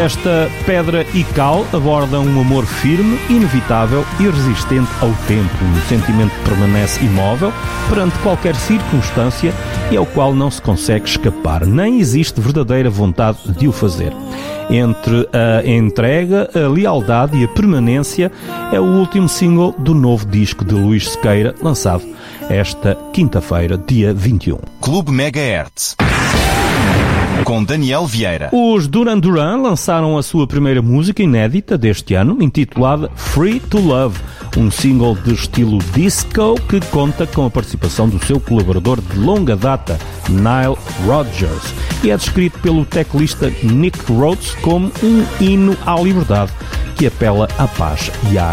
Esta Pedra e Cal aborda um amor firme, inevitável e resistente ao tempo, um sentimento que permanece imóvel perante qualquer circunstância e ao qual não se consegue escapar, nem existe verdadeira vontade de o fazer. Entre a entrega, a lealdade e a permanência é o último single do novo disco de Luís Sequeira, lançado esta quinta-feira, dia 21. Clube Megahertz, com Daniel Vieira. Os Duran Duran lançaram a sua primeira música inédita deste ano, intitulada Free to Love, um single de estilo disco que conta com a participação do seu colaborador de longa data, Nile Rodgers, e é descrito pelo teclista Nick Rhodes como um hino à liberdade que apela à paz e à